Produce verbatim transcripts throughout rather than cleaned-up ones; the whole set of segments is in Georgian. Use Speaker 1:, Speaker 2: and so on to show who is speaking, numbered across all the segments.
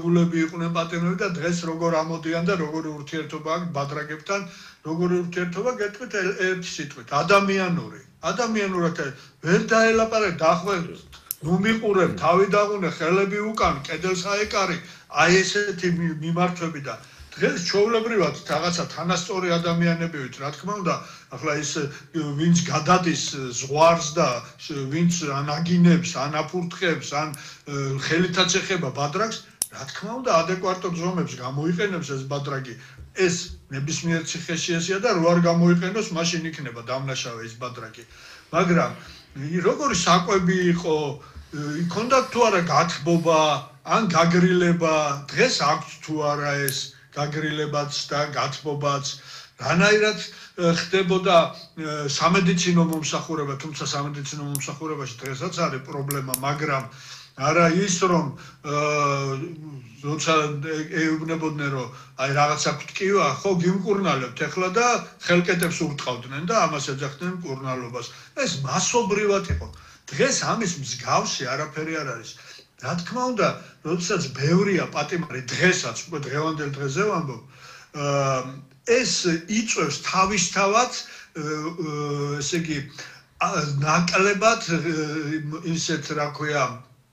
Speaker 1: დაქვემდებულები იყვნენ პატიმრები და დღეს როგორ ამოდიან და როგორი ურთიერთობა აქვს ბადრაგებთან, როგორი ურთიერთობა გეტყვით ერთი სიტყვით, ადამიანური. ადამიანურად ვერ დაელაპარაკე, დახვევთ, ნუ მიყურებ, თავი დაღუნე, ხელები უკან, კედელს აეკარი, აი ესეთი მიმართვები და დღეს ჩვეულებრივად რაღაცა თანასწორი ადამიანები ვით, რა თქმა უნდა, ახლა ის ვინც გადადის ზღვარს და ვინც ან აგინებს, ან აფურთხებს, ან ხელითაც ეხება ბადრაგს, რა თქმა უნდა, ადეკვატურ ზომებს გამოიყენებს ეს ბადრაგი. ეს ნებისმიერ ციხეში ესია და რო არ გამოიყენოს, მაშინ იქნება დამნაშავე ის ბადრაგი. მაგრამ როგორი საკვები იყო, იქონდათ თუ არა გათბობა, ან გაგრილება, დღეს აქვს თუ არა ეს გაგრილებაც და გათბობაც, რანაირად ხდებოდა სამედიცინო მომსახურება, თუმცა სამედიცინო მომსახურებაში დღესაც არის პრობლემა, მაგრამ არა ის რომ როცა ეუბნებოდნენ რომ აი რაღაცა გვტკივა, ხო გიმკურნალებთ ახლა და ხელკეტებს ურტყავდნენ და ამას ეძახდნენ მკურნალობას. ეს მასობრივად იყო. დღეს ამის მსგავსი არაფერი არ არის. რა თქმა უნდა, როდესაც ბევრია პატიმარი დღესაც, უკვე დღევანდელ დღეზე ვამბობ, ეს იწვევს თავისთავად, ესე იგი, ნაკლებად ისეთ რა ქვია,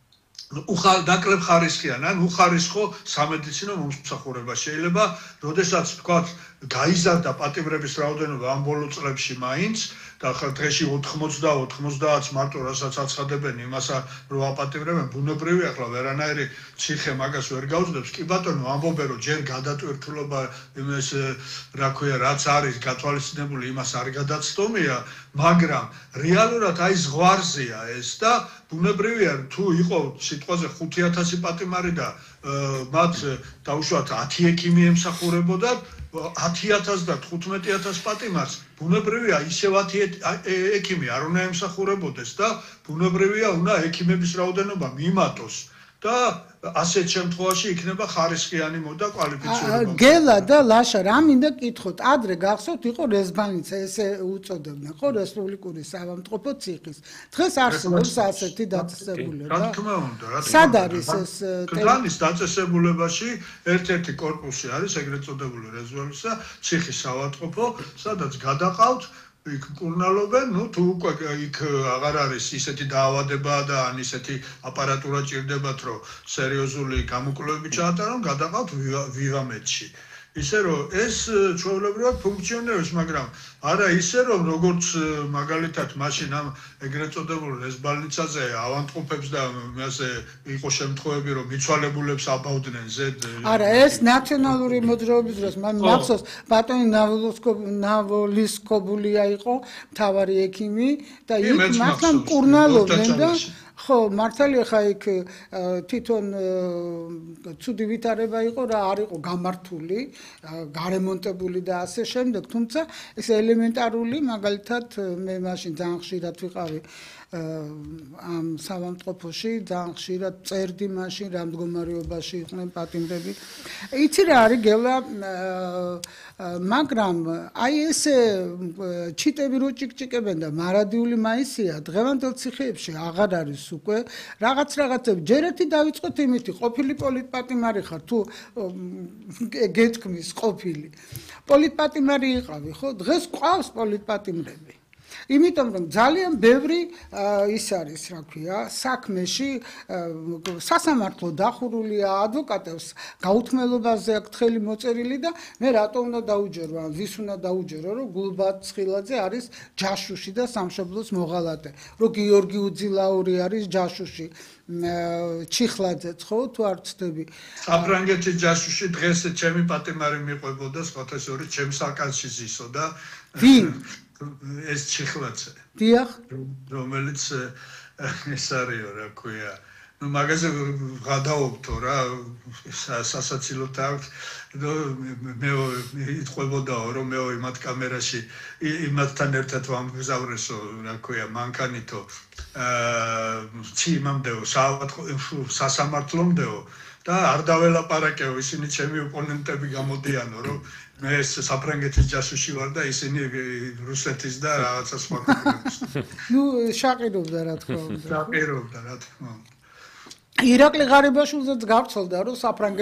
Speaker 1: ნაკლებ ხარისხიან, ან უხარისხო სამედიცინო მომსახურება. შეიძლება, როდესაც თქვათ, გაიზარდა პატიმრების რაოდენობა ამ ბოლო წლებში მაინც და დღეში ოთხმოცდა ოცდაათს მარტო რასაც აცხადებენ იმასა რომ აპატიმრებენ ბუნებრივი ახლა ვერანაირი ციხე მაგას ვერ გაუძლებს კი ბატონო ამბობენ რომ ჯერ გადატვირთულობა იმას რა ქვია რაც არის გათვალისწინებული იმას არ გადაცდომია მაგრამ რეალურად აი ზღვარზეა ეს და ბუნებრივია თუ იყო სიტყვაზე ხუთი ათასი პატიმარი და მათ დაუშვათ ათი ექიმი ემსახურებოდა ათი ათასს და თხუთმეტი ათასს პატიმარს ბუნებრივია ისევ ათი ექიმი არ უნდა ემსახურებოდეს და ბუნებრივია უნდა ექიმების რაოდენობა მიმატოს და ასეთ შემთხვევაში იქნება ხარისხიანი მოდა კვალიფიცირება.
Speaker 2: გელა და ლაშა რა მინდა კითხოთ, ადრე გახსოვთ იყო რეზბანიცა ესე უწოდებდნენ, ხო რესპუბლიკური სამამტყופო ციხის. დღეს არსებობს ასეთი დაწესებულება.
Speaker 1: რა თქმა უნდა, რა თქმა უნდა.
Speaker 2: სად არის ეს
Speaker 1: ტლანის დაწესებულებაში ერთ-ერთი კორპუსი არის ეგრეთ წოდებული რეზოლუცია ციხის სამამტყופო, სადაც გადაყავთ იქ მკურნალობენ, ну თუ უკვე იქ აღარ არის ისეთი დაავადება და ან ისეთი აპარატურა ჭირდებათ, რომ სერიოზული გამოკვლევები ჩაატარონ, გადაყავთ ვივამედში. ისე რომ ეს ჩვეულებრივად ფუნქციონირებს, მაგრამ არა ისე რომ როგორც მაგალითად მაშინ ამ ეგრეთ წოდებულ რეზბალნიცაზე ავანტყოფებს და ასე იყო შემთხვევები რომ მიცვალებულებს აბავდნენ ზედ
Speaker 2: არა ეს ნაციონალური მოძრაობის დროს მახსოვს ბატონი ნავალისკობულია იყო მთავარი ექიმი და იქ მართლა მკურნალობდნენ და ხო მართალია ხა იქ თვითონ ცუდი ვითარება იყო რა არ იყო გამართული გარემონტებული და ასე შემდეგ თუმცა ეს ელემენტარული მაგალითად მე მაშინ ძალიან ხშირად ვიყავი ამ სამამტყოფოში ძალიან ხშირად წერდი მაშინ რა მდგომარეობაში იყვნენ პატიმრები იცი რა არის გელა მაგრამ აი ეს ჩიტები რო ჭიკჭიკებენ და მარადიული მაისია დღევანდელ ციხეებში აღარ არის უკვე რაღაც რაღაცები ჯერ ერთი დავიწყოთ იმითი ყოფილი პოლიტპატიმარი ხარ თუ გეთქმის ყოფილი პოლიტპატიმარი იყავი ხო დღეს ყავს პოლიტპატიმრები იმიტომ რომ ძალიან ბევრი ის არის რა ქვია საქმეში სასამართლო დახურულია ადვოკატებს გაუთმელობაზე აქვს თხელი მოწერილი და მე რატო უნდა დაუჯერო ან ვის უნდა დაუჯერო რომ გულბად ცხილაძე არის ჯაშუში და სამშობლოს მოღალატე რომ გიორგი უძილაური არის ჯაშუში ჩიხლაძეც ხო თუ არ ვცდები
Speaker 1: საფრანგეთის ჯაშუში დღეს ჩემი პატიმარი მიყვებოდა სხვათაშორის ჩემს აკანში ზისო და
Speaker 2: ვინ
Speaker 1: ეს ჩიხლაძე.
Speaker 2: დიახ.
Speaker 1: რომელიც ეს არისო რა ქვია. ნუ მაგაზე გადაობთო რა სასაცილოდ აქვს მე იტყვებოდაო რომ მე იმათ კამერაში იმათთან ერთად ვამგზავრესო რა ქვია მანქანითო აა ჩიმამდეო სასამართლომდეო და არ დაველაპარაკეო ისინი ჩემი ოპონენტები გამოდიანო რომ მე ეს საფრანგეთის ჯაშუში ვარ და ისინი რუსეთის და რაღაცა სხვა ქვეყნების.
Speaker 2: ნუ შაყირობდა რა თქმა უნდა.
Speaker 1: შაყირობდა რა თქმა უნდა.
Speaker 2: ირაკლი ღარიბაშვილზეც გავრცელდა რომ საფრანგეთის